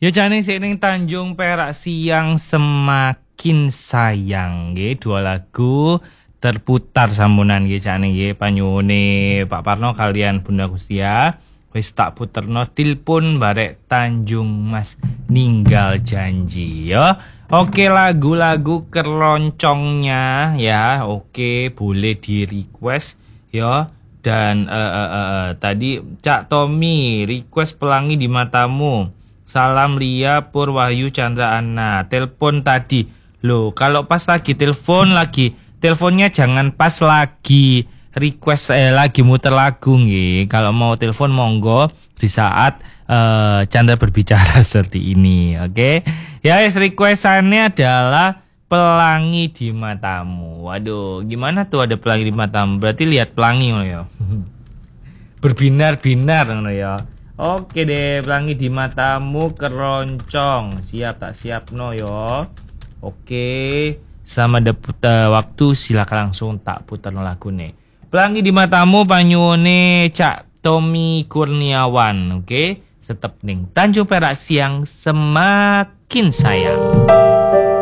Ya jane sik ning Tanjung Perak Siang Semakin Sayang nggih, dua lagu terputar sambunan nggih jane nggih panyuwune Pak Parno kalian Bunda Gustia. Wis tak puterno tilpun barek Tanjung Mas ninggal janji ya. Oke, lagu-lagu keroncongnya ya. Oke, boleh di request ya. Dan tadi Cak Tommy request Pelangi di Matamu. Salam Lia Purwahyu Chandra Anna. Telepon tadi. Loh, kalau pas lagi teleponnya jangan pas lagi request lagi muter lagu nggih. Kalau mau telepon monggo di saat Chandra berbicara seperti ini, oke? Ya, requestannya adalah Pelangi di Matamu. Waduh, gimana tuh ada pelangi di matamu? Berarti lihat pelangi loh ya. Berbinar-binar ngono ya. Oke deh, Pelangi di Matamu keroncong. Siap tak siap no yo. Oke, selama ada waktu silakan langsung tak putar lagu nih. Pelangi di Matamu panyuwune Cak Tommy Kurniawan. Oke, tetep ning Tanjung Perak Siang Semakin Sayang.